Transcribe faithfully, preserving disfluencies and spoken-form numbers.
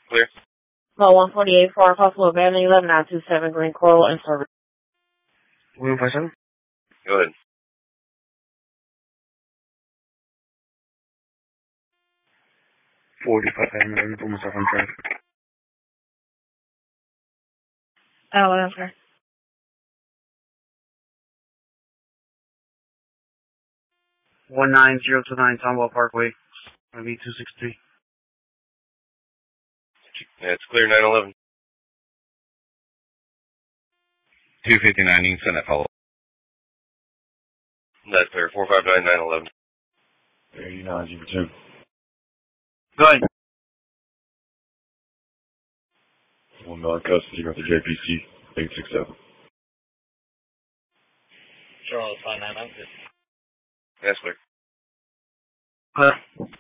Clear. Call one forty-eight for Buffalo Avenue, eleven nine two seven Green Coral and service. one five seven? Go ahead. forty-five, I'm going to put myself on track. Oh, whatever. one nine zero two nine Townwell Parkway, I V two six three. Yeah, it's clear, nine eleven. two fifty-nine East Senate Fellow. That's clear, four five nine, nine eleven. thirty-nine zero two. Go ahead. One million custody, got the J P C, eight six seven. Charles, five nine nine. That's clear. Uh,